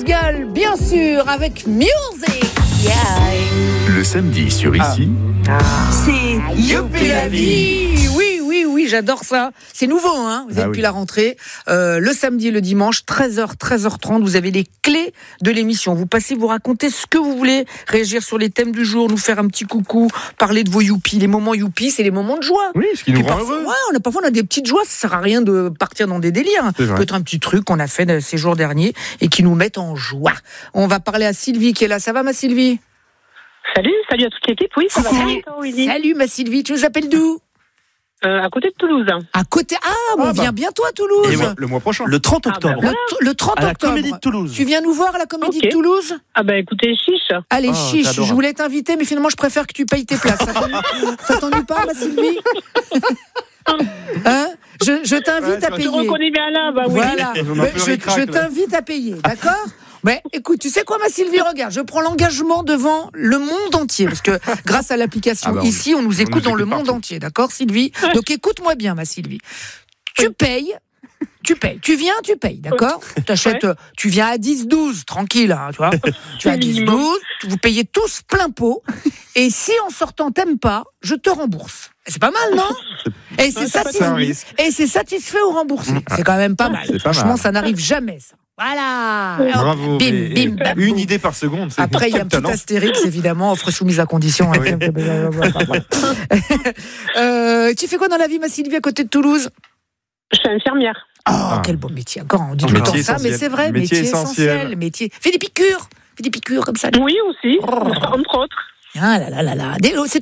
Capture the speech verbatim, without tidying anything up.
Girl, bien sûr, avec Music. Yeah. Le samedi sur Ici, ah. c'est Youpi la vie. Oui, oui, oui, j'adore ça. C'est nouveau, hein. Vous êtes ah depuis oui. la rentrée. Euh, le samedi et le dimanche, treize heures, treize heures trente, vous avez les clés de l'émission. Vous passez, vous racontez ce que vous voulez, réagir sur les thèmes du jour, nous faire un petit coucou, parler de vos youpi. Les moments youpi, c'est les moments de joie. Oui, ce qui nous rend parfois, heureux. Ouais, on a, parfois on a des petites joies, ça sert à rien de partir dans des délires. Peut-être un petit truc qu'on a fait ces jours derniers et qui nous met en joie. On va parler à Sylvie qui est là. Ça va, ma Sylvie ? Salut, salut à toute l'équipe. Oui, ça va bien. Salut, ma Sylvie. Tu nous appelles d'où ? Euh, à côté de Toulouse. À côté. Ah, ah on bah. vient bientôt à Toulouse. Et le mois prochain. Le trente octobre. Ah bah voilà. le, le trente à octobre. À la Comédie de Toulouse. Tu viens nous voir à la Comédie okay. de Toulouse ? Ah bah écoutez, chiche. Allez, oh, chiche. Je voulais t'inviter, mais finalement, je préfère que tu payes tes places. Ça t'ennuie, ça t'ennuie pas, ma Sylvie ? Hein ? Je, je t'invite ouais, à payer. Je reconnais bien là, bah oui. Voilà. Je, je t'invite à payer, d'accord ? Mais écoute, tu sais quoi, ma Sylvie, regarde, je prends l'engagement devant le monde entier, parce que grâce à l'application ah bah, Ici, on nous écoute on nous dans le monde partout. entier, d'accord, Sylvie ? Donc écoute-moi bien, ma Sylvie. Tu payes, tu payes, tu viens, tu payes, d'accord ? T'achètes, ouais. Tu viens à dix douze, tranquille, hein, tu vois ? Tu es à dix douze, vous payez tous plein pot, et si en sortant t'aimes pas, je te rembourse. C'est pas mal, non ? Et c'est, satisfait, et c'est satisfait ou remboursé. C'est quand même pas mal. Franchement, mal. Ça n'arrive jamais, ça. Voilà. Bravo. Bim, bim, bim, une idée par seconde. C'est Après, il y a un petit astérix, évidemment, offre soumise à condition. Oui. euh, tu fais quoi dans la vie, ma Sylvie, à côté de Toulouse ? Je suis infirmière. Oh, ah. Quel beau métier. Encore, on dit tout le temps ça, mais c'est vrai. Métier, métier essentiel. essentiel. Métier. Fais des piqûres. Fais des piqûres comme ça. Oui, aussi. Oh. Entre autres. Ah là là là là. C'est